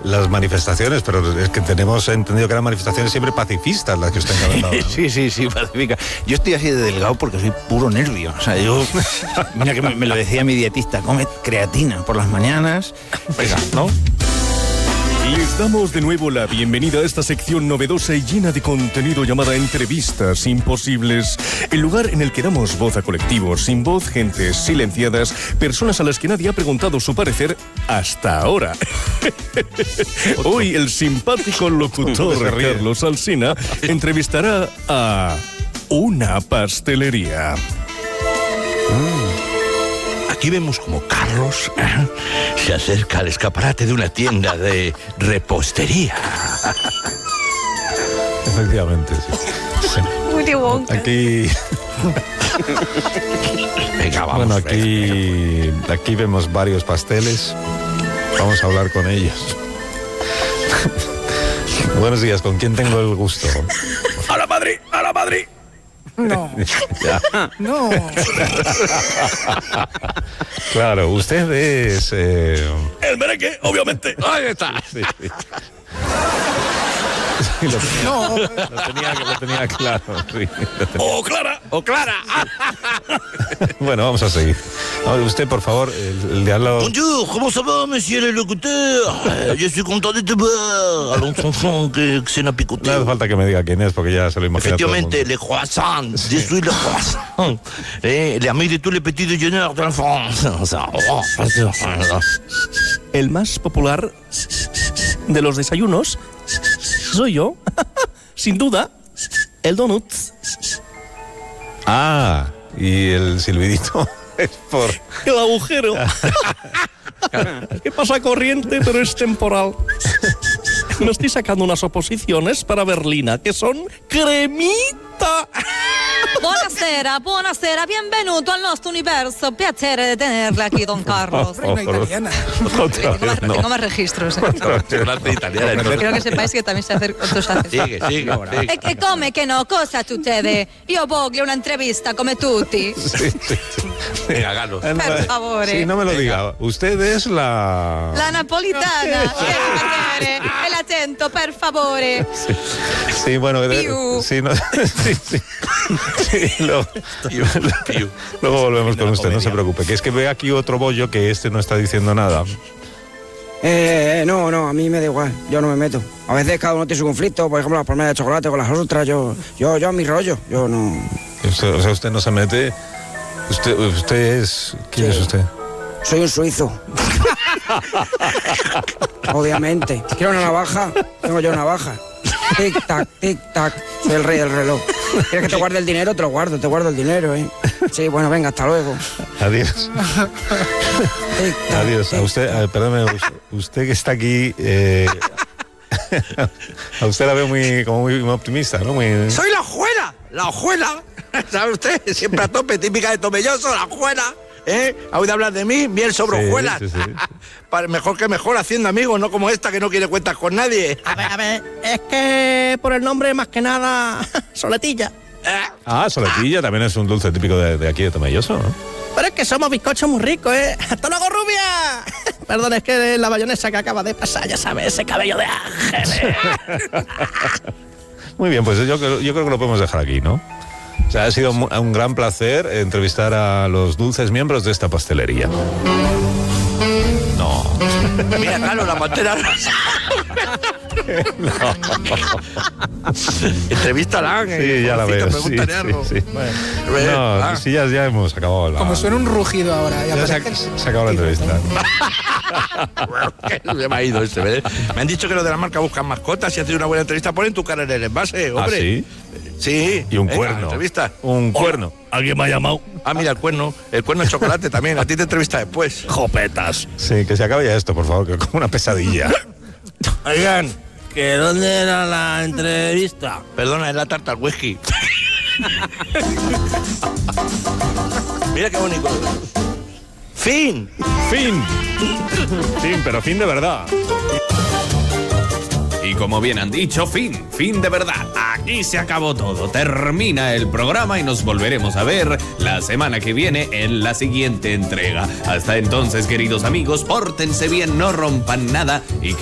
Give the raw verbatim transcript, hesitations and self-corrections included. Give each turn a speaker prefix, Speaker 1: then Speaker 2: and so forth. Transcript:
Speaker 1: las manifestaciones, pero es que tenemos entendido que eran manifestaciones siempre pacifistas las que usted encabezaba, ¿no?
Speaker 2: Sí, sí, sí, pacífica. Yo estoy así de delgado porque soy puro nervio. O sea, yo... Mira que me, me lo decía mi dietista, come creatina por las mañanas. Venga, ¿no?
Speaker 3: Les damos de nuevo la bienvenida a esta sección novedosa y llena de contenido llamada Entrevistas Imposibles, el lugar en el que damos voz a colectivos sin voz, gentes silenciadas, personas a las que nadie ha preguntado su parecer hasta ahora. Hoy el simpático locutor Carlos Alsina entrevistará a una pastelería.
Speaker 4: Aquí vemos como Carlos ¿eh? se acerca al escaparate de una tienda de repostería.
Speaker 1: Efectivamente, sí. sí.
Speaker 5: Willy Wonka.
Speaker 1: Aquí...
Speaker 4: Venga, vamos.
Speaker 1: Bueno, aquí, aquí vemos varios pasteles. Vamos a hablar con ellos. Buenos días, ¿con quién tengo el gusto?
Speaker 4: ¡A la Madrid! ¡A la Madrid!
Speaker 5: No. No.
Speaker 1: Claro, usted es... Eh...
Speaker 4: El merengue, obviamente. Ahí está.
Speaker 1: Sí, sí. Sí, lo tenía, no. lo, tenía, lo tenía claro. Sí, lo tenía.
Speaker 4: ¡Oh, Clara! ¡Oh, Clara!
Speaker 1: Bueno, vamos a seguir. No, usted, por favor, el, el de al lado...
Speaker 4: Bonjour, comment ça va, monsieur le locuteur? Je suis content de te voir. Allons, enfant, que, que se n'a picoté.
Speaker 1: No hace falta que me diga quién es, porque ya se lo imagina todo el mundo.
Speaker 4: Efectivamente, les croissants. Je suis le croissant. Eh, les amis de tous les petits déjeuners de la France.
Speaker 6: El más popular de los desayunos soy yo, sin duda, el donut.
Speaker 1: Ah, y el silbidito es por...
Speaker 6: El agujero. ¿Qué pasa corriente, pero es temporal? Me estoy sacando unas oposiciones para Berlina, que son cremita.
Speaker 5: Buonasera, buonasera, benvenuto al nostro universo. Piacere de tenerla aquí, don Carlos.
Speaker 1: Reina italiana. Otra
Speaker 5: Tengo, más,
Speaker 1: vez, no.
Speaker 5: tengo más registros. ¿eh?
Speaker 4: italiana.
Speaker 5: Quiero que sepáis que también sé hacer otros acentos.
Speaker 4: Sigue, sigue.
Speaker 5: E, e come che no? Cosa succede? Io voglio un'intervista come tutti.
Speaker 1: Sí, sí, sí.
Speaker 4: Venga, Carlos.
Speaker 5: Per favore.
Speaker 1: Sí, no me lo diga. Usted es la...
Speaker 5: La napolitana. Quiero el acento, per favore.
Speaker 1: Sí, sí, bueno...
Speaker 5: Piu.
Speaker 1: Sí, no, sí, sí. Sí, lo,
Speaker 4: Piu, piu.
Speaker 1: luego volvemos con usted, no se preocupe. Que es que ve aquí otro bollo que este no está diciendo nada.
Speaker 7: Eh, eh, no, no, a mí me da igual, yo no me meto. A veces cada uno tiene su conflicto, por ejemplo, las palmeras de chocolate con las otras, yo, yo, yo a mi rollo, yo no...
Speaker 1: Usted, o sea, usted no se mete... Usted, usted es... ¿Quién
Speaker 7: Sí.
Speaker 1: es usted?
Speaker 7: Soy un suizo. Obviamente. ¿Quiero una navaja? Tengo yo una navaja. Tic, tac, tic, tac. Soy el rey del reloj. ¿Quieres que te guarde el dinero? Te lo guardo, te guardo el dinero, ¿eh? Sí, bueno, venga, hasta luego.
Speaker 1: Adiós.
Speaker 7: Tic, tac,
Speaker 1: Adiós. A
Speaker 7: tic,
Speaker 1: usted,
Speaker 7: tac.
Speaker 1: a, perdóneme, usted que está aquí... Eh, a usted la veo muy, como muy, muy optimista, ¿no? Muy...
Speaker 4: Soy la hojuela, la hojuela. ¿Sabe usted? Siempre a tope, típica de Tomelloso, la hojuela. ¿Eh? ¿Ha oído hablar de mí? Miel sobre
Speaker 1: Sí,
Speaker 4: hojuelas.
Speaker 1: sí, sí.
Speaker 4: Para- Mejor que mejor haciendo amigos, no como esta que no quiere cuentas con nadie.
Speaker 6: A ver, a ver, es que por el nombre más que nada, soletilla.
Speaker 4: ¿Eh?
Speaker 1: Ah, soletilla también es un dulce típico de, de aquí de Tomelloso, ¿no?
Speaker 6: Pero es que somos bizcochos muy ricos, ¿eh? ¡Hasta luego, rubia! Perdón, es que la bayonesa que acaba de pasar, ya sabes, ese cabello de ángel.
Speaker 1: Muy bien, pues yo, creo- yo creo que lo podemos dejar aquí, ¿no? O sea, ha sido un, un gran placer entrevistar a los dulces miembros de esta pastelería. No.
Speaker 4: Mira, Carlos, la pantera. Entrevístala.
Speaker 1: Sí, ya la veo. Sí, sí, sí. No,
Speaker 4: Ah.
Speaker 1: sí, ya, ya hemos acabado la...
Speaker 8: Como suena un rugido ahora. Ya
Speaker 1: ya se,
Speaker 8: parece-
Speaker 1: ha- se acabó la entrevista.
Speaker 4: Se me ha ido este, ¿ves? Me han dicho que los de la marca buscan mascotas y has tenido una buena entrevista. Ponen tu cara en el envase, hombre.
Speaker 1: ¿Ah, sí?
Speaker 4: Sí.
Speaker 1: Y un
Speaker 4: Venga,
Speaker 1: cuerno.
Speaker 4: Entrevista.
Speaker 1: Un cuerno.
Speaker 6: ¿Alguien me ha llamado?
Speaker 4: Ah, mira, el cuerno. El cuerno de chocolate también. A ti te entrevista después.
Speaker 6: Jopetas.
Speaker 1: Sí, que se acabe ya esto, por favor, que es como una pesadilla.
Speaker 6: Oigan, ¿que dónde era la entrevista?
Speaker 4: Perdona, es la tarta al whisky. Mira qué bonito. ¡Fin!
Speaker 1: ¡Fin! Fin, pero fin de verdad.
Speaker 9: Y como bien han dicho, fin, fin de verdad. Aquí se acabó todo. Termina el programa y nos volveremos a ver la semana que viene en la siguiente entrega. Hasta entonces, queridos amigos, pórtense bien, no rompan nada y que